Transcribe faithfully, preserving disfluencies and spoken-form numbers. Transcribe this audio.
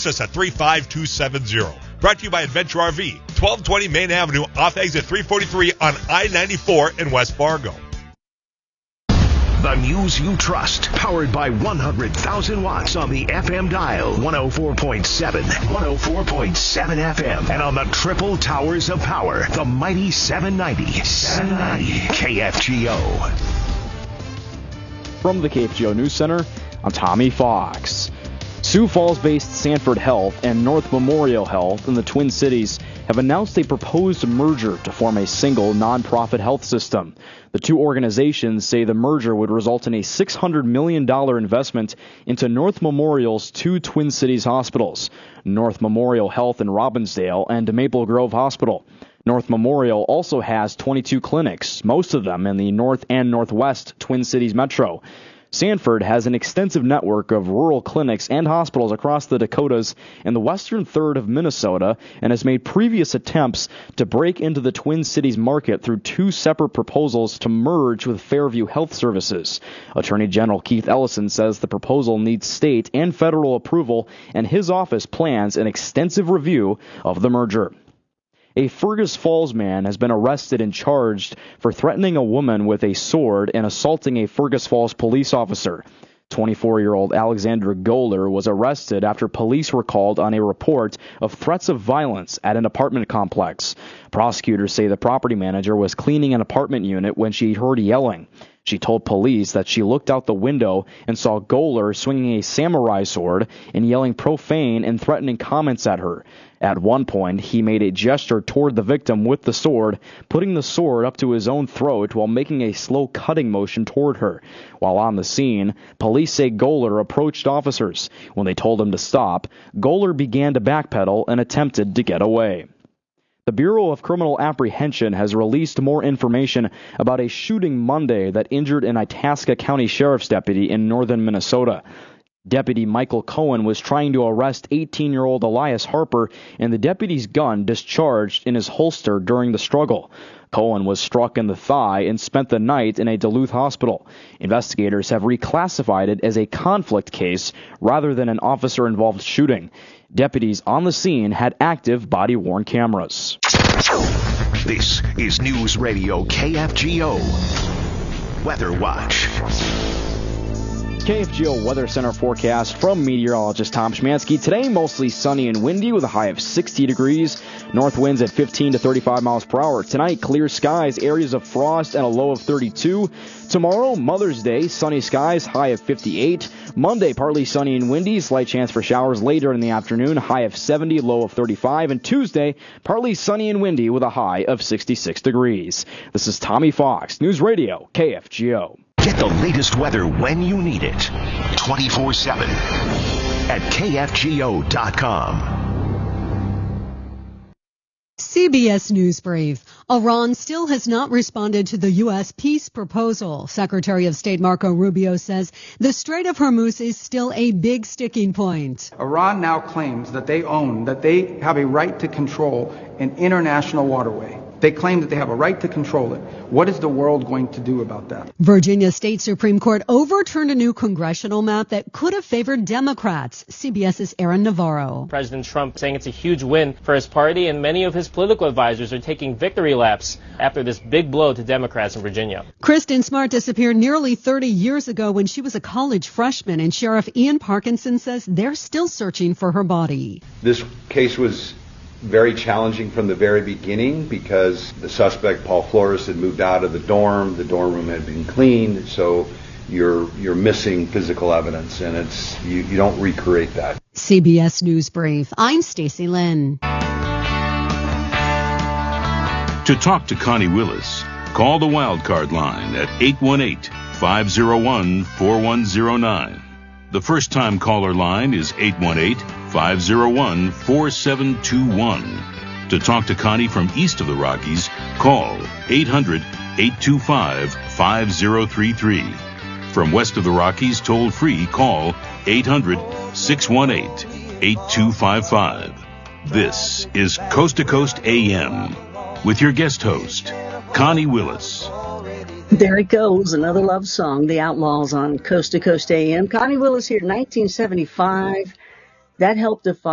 text us at three five two seven zero. Brought to you by Adventure R V, twelve twenty Main Avenue, off exit three forty-three on I ninety-four in West Fargo. The news you trust, powered by one hundred thousand watts on the F M dial, one oh four point seven, one oh four point seven F M, and on the triple towers of power, the mighty seven ninety, seven ninety K F G O. From the K F G O News Center, I'm Tommy Fox. Sioux Falls-based Sanford Health and North Memorial Health in the Twin Cities have announced a proposed merger to form a single nonprofit health system. The two organizations say the merger would result in a six hundred million dollars investment into North Memorial's two Twin Cities hospitals, North Memorial Health in Robbinsdale and Maple Grove Hospital. North Memorial also has twenty-two clinics, most of them in the North and Northwest Twin Cities metro. Sanford has an extensive network of rural clinics and hospitals across the Dakotas and the western third of Minnesota and has made previous attempts to break into the Twin Cities market through two separate proposals to merge with Fairview Health Services. Attorney General Keith Ellison says the proposal needs state and federal approval, and his office plans an extensive review of the merger. A Fergus Falls man has been arrested and charged for threatening a woman with a sword and assaulting a Fergus Falls police officer. twenty-four-year-old Alexander Goller was arrested after police were called on a report of threats of violence at an apartment complex. Prosecutors say the property manager was cleaning an apartment unit when she heard yelling. She told police that she looked out the window and saw Goller swinging a samurai sword and yelling profane and threatening comments at her. At one point, he made a gesture toward the victim with the sword, putting the sword up to his own throat while making a slow cutting motion toward her. While on the scene, police say Goller approached officers. When they told him to stop, Goller began to backpedal and attempted to get away. The Bureau of Criminal Apprehension has released more information about a shooting Monday that injured an Itasca County Sheriff's deputy in northern Minnesota. Deputy Michael Cohen was trying to arrest eighteen-year-old Elias Harper, and the deputy's gun discharged in his holster during the struggle. Cohen was struck in the thigh and spent the night in a Duluth hospital. Investigators have reclassified it as a conflict case rather than an officer-involved shooting. Deputies on the scene had active body-worn cameras. This is News Radio K F G O Weather Watch. K F G O Weather Center forecast from meteorologist Tom Schmansky. Today, mostly sunny and windy with a high of sixty degrees. North winds at fifteen to thirty-five miles per hour. Tonight, clear skies, areas of frost, and a low of thirty-two. Tomorrow, Mother's Day, sunny skies, high of fifty-eight. Monday, partly sunny and windy, slight chance for showers later in the afternoon, high of seventy, low of thirty-five. And Tuesday, partly sunny and windy with a high of sixty-six degrees. This is Tommy Fox, News Radio, K F G O. Get the latest weather when you need it, twenty-four seven at K F G O dot com. C B S News Brief. Iran still has not responded to the U S peace proposal. Secretary of State Marco Rubio says the Strait of Hormuz is still a big sticking point. Iran now claims that they own, that they have a right to control an international waterway. They claim that they have a right to control it. What is the world going to do about that? Virginia State Supreme Court overturned a new congressional map that could have favored Democrats. CBS's Aaron Navarro. President Trump saying it's a huge win for his party, and many of his political advisors are taking victory laps after this big blow to Democrats in Virginia. Kristen Smart disappeared nearly thirty years ago when she was a college freshman, and Sheriff Ian Parkinson says they're still searching for her body. This case was very challenging from the very beginning because the suspect, Paul Flores, had moved out of the dorm. The dorm room had been cleaned, so you're you're missing physical evidence, and it's you, you don't recreate that. C B S News Brief. I'm Stacey Lynn. To talk to Connie Willis, call the Wildcard line at eight one eight, five oh one, four one oh nine. The first-time caller line is eight one eight, five oh one, four seven two one. To talk to Connie from east of the Rockies, call eight hundred, eight two five, five oh three three. From west of the Rockies, toll-free, call eight hundred, six one eight, eight two five five. This is Coast to Coast A M with your guest host, Connie Willis. There it goes, another love song, The Outlaws on Coast to Coast A M. Connie Willis here, nineteen seventy-five. That helped define